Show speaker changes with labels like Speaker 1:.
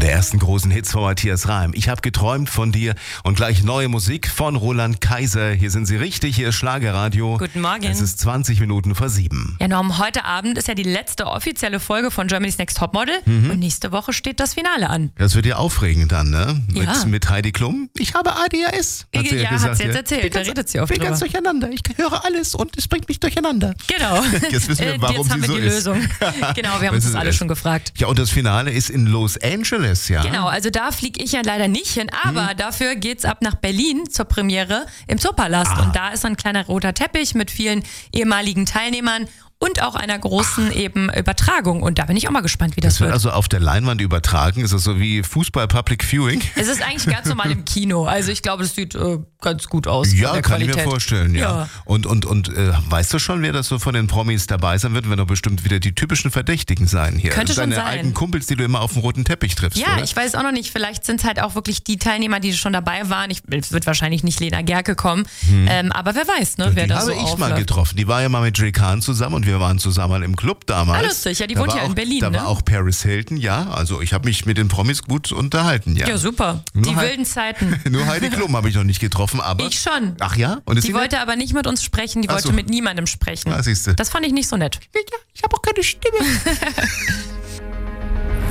Speaker 1: der ersten großen Hits von Matthias Reim. Ich habe geträumt von dir und gleich neue Musik von Roland Kaiser. Hier sind Sie richtig, hier ist Schlagerradio.
Speaker 2: Guten Morgen.
Speaker 1: Es ist 20 Minuten vor 7.
Speaker 2: Ja, Norm, heute Abend ist ja die letzte offizielle Folge von Germany's Next Topmodel und nächste Woche steht das Finale an.
Speaker 1: Das wird ja aufregend dann, ne?
Speaker 2: Ja.
Speaker 1: Mit Heidi Klum. Ich habe ADHS.
Speaker 2: Hat sie jetzt erzählt, da redet sie oft
Speaker 1: Ich bin ganz
Speaker 2: drüber.
Speaker 1: durcheinander. Ich höre alles und es bringt mich durcheinander.
Speaker 2: Genau.
Speaker 1: Jetzt wissen wir, warum
Speaker 2: jetzt haben
Speaker 1: sie
Speaker 2: wir
Speaker 1: so
Speaker 2: die
Speaker 1: ist.
Speaker 2: Lösung. Genau, wir haben uns das alle schon gefragt.
Speaker 1: Ja, und das Finale ist in Los Angeles, ja?
Speaker 2: Genau, also da fliege ich ja leider nicht hin, aber dafür geht's ab nach Berlin zur Premiere im Zoopalast. Und da ist ein kleiner roter Teppich mit vielen ehemaligen Teilnehmern und auch einer großen eben Übertragung. Und da bin ich auch mal gespannt, wie das
Speaker 1: Das wird
Speaker 2: wird.
Speaker 1: also auf der Leinwand übertragen. Ist das so wie Fußball Public Viewing?
Speaker 2: Es ist eigentlich ganz normal im Kino. Also ich glaube, das sieht ganz gut aus. von
Speaker 1: Ja,
Speaker 2: der
Speaker 1: kann ich
Speaker 2: Qualität.
Speaker 1: mir vorstellen, ja.
Speaker 2: Ja.
Speaker 1: Und weißt du schon, wer das so von den Promis dabei sein wird? Werden doch bestimmt wieder die typischen Verdächtigen sein hier.
Speaker 2: Könnte schon
Speaker 1: Deine
Speaker 2: sein.
Speaker 1: alten Kumpels, die du immer auf dem roten Teppich triffst,
Speaker 2: Ja,
Speaker 1: oder?
Speaker 2: ich weiß auch noch nicht. Vielleicht sind es halt auch wirklich die Teilnehmer, die schon dabei waren. Es wird wahrscheinlich nicht Lena Gerke kommen. Aber wer weiß, ne, wer
Speaker 1: Die
Speaker 2: da
Speaker 1: habe
Speaker 2: so
Speaker 1: ich mal
Speaker 2: aufläuft.
Speaker 1: getroffen. Die war ja mal mit Jay Khan zusammen und wir waren zusammen mal im Club damals.
Speaker 2: Ah, lustig. Ja, die
Speaker 1: Da
Speaker 2: wohnt
Speaker 1: war
Speaker 2: ja in
Speaker 1: auch,
Speaker 2: Berlin,
Speaker 1: Da
Speaker 2: ne?
Speaker 1: war auch Paris Hilton, ja. Also ich habe mich mit den Promis gut unterhalten, ja.
Speaker 2: Ja, super.
Speaker 1: Nur
Speaker 2: Die
Speaker 1: halt-
Speaker 2: wilden Zeiten.
Speaker 1: Nur Heidi Klum habe ich noch nicht getroffen, aber...
Speaker 2: Ich schon.
Speaker 1: Ach ja? Und ist
Speaker 2: Die wollte aber nicht mit uns sprechen, die
Speaker 1: Ach
Speaker 2: wollte
Speaker 1: so.
Speaker 2: mit niemandem sprechen.
Speaker 1: Ah, siehste.
Speaker 2: Das fand ich nicht so nett.
Speaker 1: Ja, ich habe auch keine Stimme.